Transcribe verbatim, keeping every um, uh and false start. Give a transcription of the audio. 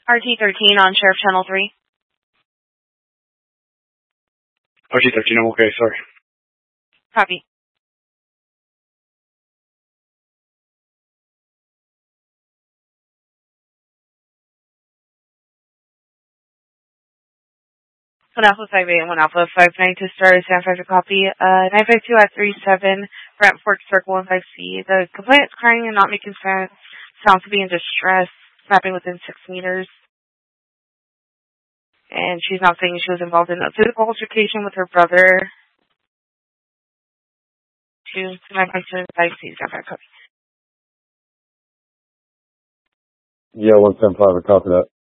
R T thirteen on Sheriff Channel three. R T thirteen, I'm okay, sorry. Copy. One Alpha five eight and one Alpha five nine to start a San Francisco copy. Uh, nine five two at three seven, Brent Fork Circle one five C. The complainant is crying and not making sense. Sounds to be in distress, snapping within six meters. And she's not saying she was involved in a physical altercation with her brother. Two nine five two five C, San Francisco copy. Yeah, one seven five, I copy that.